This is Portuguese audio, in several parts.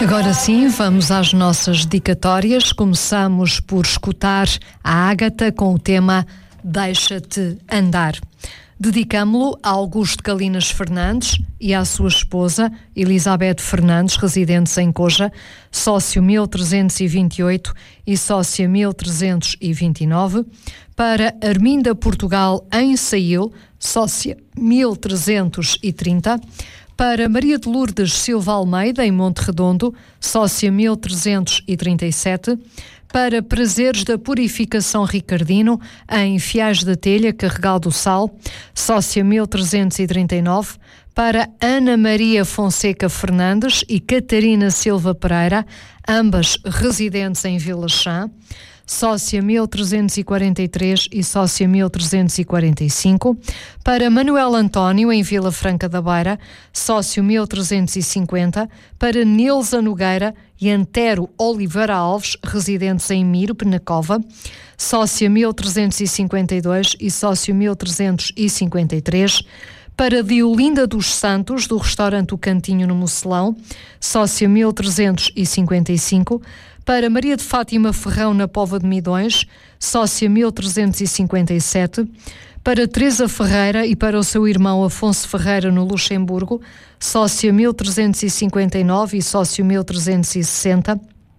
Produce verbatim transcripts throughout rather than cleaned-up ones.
Agora sim, vamos às nossas dedicatórias. Começamos por escutar a Ágata com o tema Deixa-te Andar. Dedicamo-lo a Augusto Calinas Fernandes e à sua esposa, Elizabeth Fernandes, residentes em Coja, sócio mil trezentos e vinte e oito e sócia mil trezentos e vinte e nove, para Arminda Portugal em Sail, sócia mil trezentos e trinta, para Maria de Lourdes Silva Almeida, em Monte Redondo, sócia mil trezentos e trinta e sete, para Prazeres da Purificação Ricardino, em Fiais da Telha, Carregal do Sal, sócia mil trezentos e trinta e nove, para Ana Maria Fonseca Fernandes e Catarina Silva Pereira, ambas residentes em Vila Chã, sócia mil trezentos e quarenta e três e sócia mil trezentos e quarenta e cinco, para Manuel António, em Vila Franca da Beira, sócio mil trezentos e cinquenta, para Nilza Nogueira e Antero Oliveira Alves, residentes em Miro, Penacova, sócia mil trezentos e cinquenta e dois e sócio mil trezentos e cinquenta e três, para Diolinda dos Santos, do restaurante O Cantinho no Mocelão, sócia mil trezentos e cinquenta e cinco, para Maria de Fátima Ferrão, na Póvoa de Midões, sócia mil trezentos e cinquenta e sete, para Teresa Ferreira e para o seu irmão Afonso Ferreira, no Luxemburgo, sócia mil trezentos e cinquenta e nove e sócio mil trezentos e sessenta,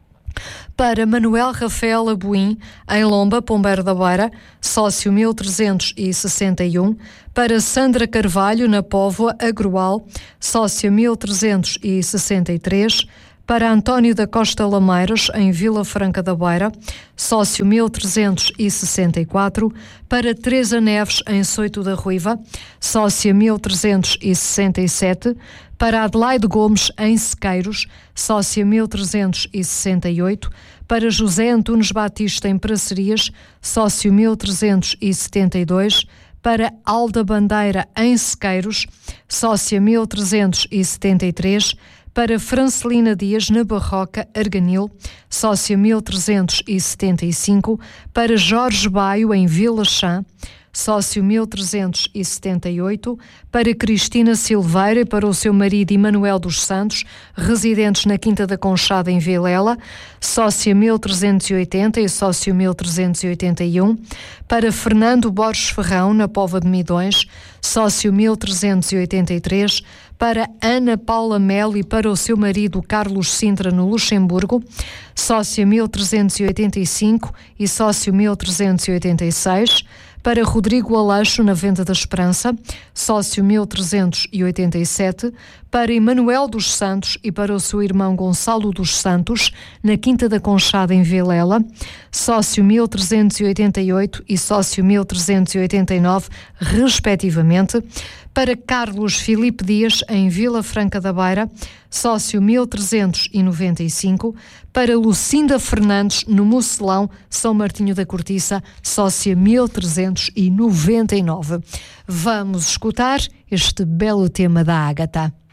para Manuel Rafael Abuim, em Lomba, Pombeiro da Beira, sócio mil trezentos e sessenta e um, para Sandra Carvalho, na Póvoa, Agroal, sócia mil trezentos e sessenta e três, para António da Costa Lameiros, em Vila Franca da Beira, sócio mil trezentos e sessenta e quatro, para Teresa Neves, em Soito da Ruiva, sócia mil trezentos e sessenta e sete, para Adelaide Gomes, em Sequeiros, sócia mil trezentos e sessenta e oito, para José Antunes Batista, em Pracerias, sócio mil trezentos e setenta e dois, para Alda Bandeira, em Sequeiros, sócia mil trezentos e setenta e três, para Francelina Dias, na Barroca, Arganil, sócia mil trezentos e setenta e cinco, para Jorge Baio, em Vila Chã, sócio mil trezentos e setenta e oito, para Cristina Silveira e para o seu marido Emanuel dos Santos, residentes na Quinta da Conchada, em Vilela, sócia mil trezentos e oitenta e sócio mil trezentos e oitenta e um, para Fernando Borges Ferrão, na Póvoa de Midões, sócio mil trezentos e oitenta e três, para Ana Paula Melo e para o seu marido Carlos Sintra, no Luxemburgo, sócia mil trezentos e oitenta e cinco e sócio mil trezentos e oitenta e seis, para Rodrigo Aleixo, na Venda da Esperança, sócio mil trezentos e oitenta e sete, para Emanuel dos Santos e para o seu irmão Gonçalo dos Santos, na Quinta da Conchada, em Vilela, sócio mil trezentos e oitenta e oito e sócio mil trezentos e oitenta e nove, respectivamente, para Carlos Filipe Dias, em Vila Franca da Beira, sócio mil trezentos e noventa e cinco, para Lucinda Fernandes, no Mocelão, São Martinho da Cortiça, sócia mil trezentos e noventa e nove. Vamos escutar este belo tema da Ágata.